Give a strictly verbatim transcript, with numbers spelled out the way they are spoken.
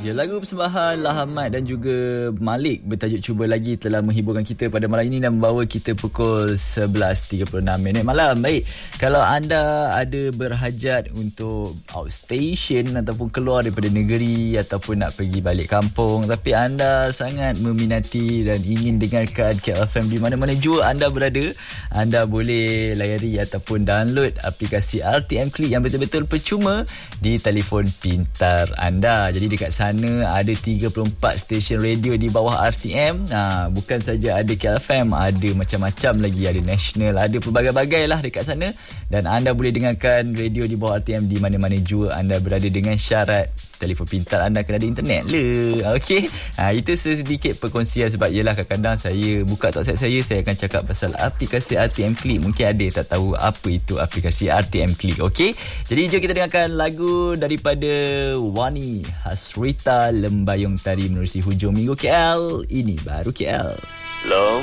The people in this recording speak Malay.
Ya, lagu persembahan Lahamad dan juga Malik bertajuk Cuba Lagi telah menghiburkan kita pada malam ini dan membawa kita pukul sebelas tiga puluh enam minit malam. Baik, kalau anda ada berhajat untuk outstation ataupun keluar daripada negeri ataupun nak pergi balik kampung, tapi anda sangat meminati dan ingin dengarkan K L F M di mana-mana jua anda berada, anda boleh layari ataupun download aplikasi R T M Click yang betul-betul percuma di telefon pintar anda. Jadi dekat sana ada tiga puluh empat stesen radio di bawah R T M. Ha, bukan saja ada K L F M, ada macam-macam lagi, ada national, ada pelbagai-bagai lah dekat sana. Dan anda boleh dengarkan radio di bawah R T M di mana-mana jua anda berada dengan syarat telefon pintar anda kena ada internet le. Okey. Ha, itu sedikit perkongsian sebab yelah kadang-kadang saya buka website saya, saya akan cakap pasal aplikasi R T M Click. Mungkin ada tak tahu apa itu aplikasi R T M Click. Okey. Jadi jom kita dengarkan lagu daripada Wani Hasrita, Lembayung Tari Menerusi Hujung Minggu K L. Ini baru K L. Long